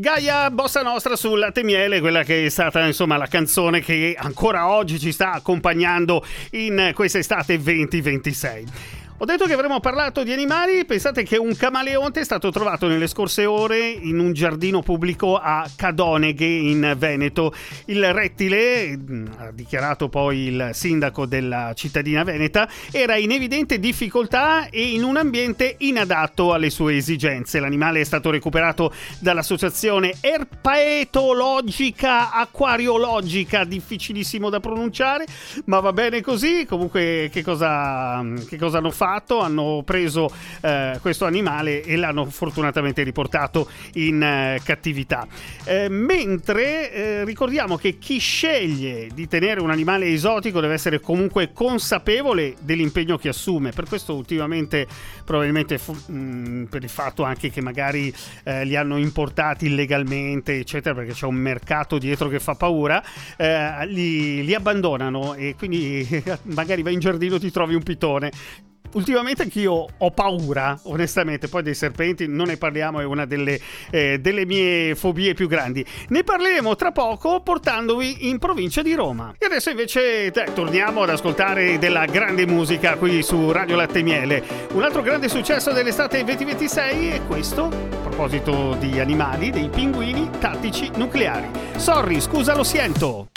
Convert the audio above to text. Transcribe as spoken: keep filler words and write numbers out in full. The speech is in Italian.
Gaia Bossa Nostra sul Latte e Miele, quella che è stata insomma la canzone che ancora oggi ci sta accompagnando in quest'estate venti ventisei. Ho detto che avremmo parlato di animali. Pensate che un camaleonte è stato trovato nelle scorse ore in un giardino pubblico a Cadoneghe in Veneto. Il rettile, ha dichiarato poi il sindaco della cittadina veneta, era in evidente difficoltà e in un ambiente inadatto alle sue esigenze. L'animale è stato recuperato dall'associazione Erpaetologica Acquariologica, difficilissimo da pronunciare, ma va bene così. Comunque che cosa, che cosa hanno fatto? Hanno preso eh, questo animale e l'hanno fortunatamente riportato in eh, cattività. Eh, mentre eh, ricordiamo che chi sceglie di tenere un animale esotico deve essere comunque consapevole dell'impegno che assume. Per questo ultimamente, probabilmente fu- mh, per il fatto anche che magari eh, li hanno importati illegalmente, eccetera, perché c'è un mercato dietro che fa paura, eh, li, li abbandonano e quindi magari vai in giardino e ti trovi un pitone. Ultimamente anch'io ho paura, onestamente, poi dei serpenti non ne parliamo, è una delle, eh, delle mie fobie più grandi. Ne parleremo tra poco portandovi in provincia di Roma. E adesso invece dai, torniamo ad ascoltare della grande musica qui su Radio Latte e Miele. Un altro grande successo dell'estate venti ventisei è questo, a proposito di animali, dei pinguini tattici nucleari. Sorry, scusa, lo siento.